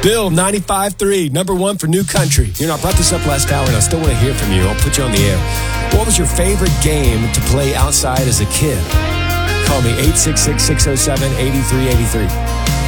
Bill, 95.3, number one for New Country. You know, I brought this up last hour, and I still want to hear from you. I'll put you on the air. What was your favorite game to play outside as a kid? Call me 866-607-8383.